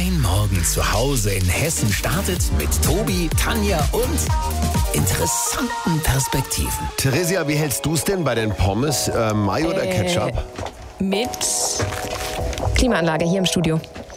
Dein Morgen zu Hause in Hessen startet mit Tobi, Tanja und interessanten Perspektiven. Theresia, wie hältst du es denn bei den Pommes? Mayo oder Ketchup? Mit Klimaanlage hier im Studio.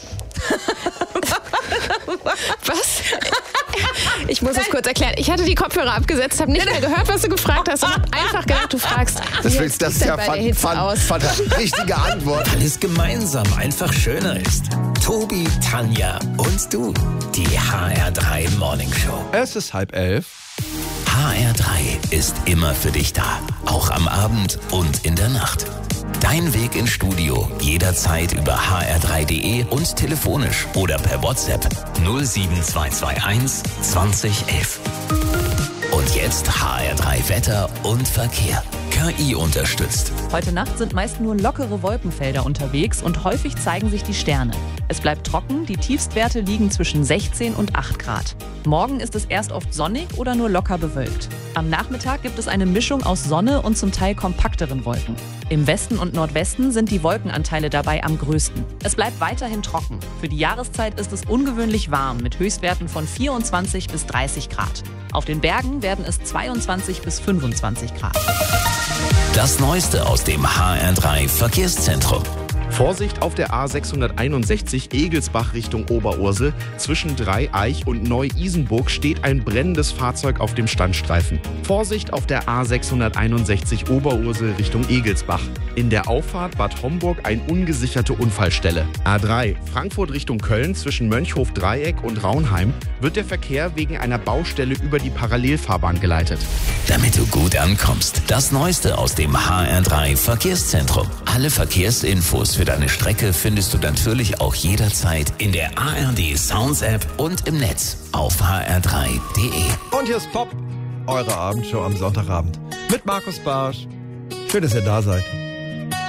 Was? Ich muss es kurz erklären. Ich hatte die Kopfhörer abgesetzt, habe nicht mehr gehört, was du gefragt hast und habe einfach gedacht, du fragst. Das ist ja richtige Antwort. Weil es gemeinsam einfach schöner ist. Tobi, Tanja und du. Die HR3 Morning Show. Es ist 10:30. HR3 ist immer für dich da. Auch am Abend und in der Nacht. Dein Weg ins Studio jederzeit über hr3.de und telefonisch oder per WhatsApp 07221 2011. Und jetzt HR3 Wetter und Verkehr. KI unterstützt. Heute Nacht sind meist nur lockere Wolkenfelder unterwegs und häufig zeigen sich die Sterne. Es bleibt trocken, die Tiefstwerte liegen zwischen 16 und 8 Grad. Morgen ist es erst oft sonnig oder nur locker bewölkt. Am Nachmittag gibt es eine Mischung aus Sonne und zum Teil kompakteren Wolken. Im Westen und Nordwesten sind die Wolkenanteile dabei am größten. Es bleibt weiterhin trocken. Für die Jahreszeit ist es ungewöhnlich warm mit Höchstwerten von 24 bis 30 Grad. Auf den Bergen werden es 22 bis 25 Grad. Das Neueste aus dem HR3 Verkehrszentrum. Vorsicht auf der A661 Egelsbach Richtung Oberursel. Zwischen Dreieich und Neu-Isenburg steht ein brennendes Fahrzeug auf dem Standstreifen. Vorsicht auf der A661 Oberursel Richtung Egelsbach. In der Auffahrt Bad Homburg eine ungesicherte Unfallstelle. A3 Frankfurt Richtung Köln zwischen Mönchhof-Dreieck und Raunheim wird der Verkehr wegen einer Baustelle über die Parallelfahrbahn geleitet. Damit du gut ankommst, das Neueste aus dem HR3 Verkehrszentrum. Alle Verkehrsinfos für deine Strecke findest du natürlich auch jederzeit in der ARD Sounds App und im Netz auf hr3.de. Und hier ist Pop, eure Abendshow am Sonntagabend mit Markus Barsch. Schön, dass ihr da seid.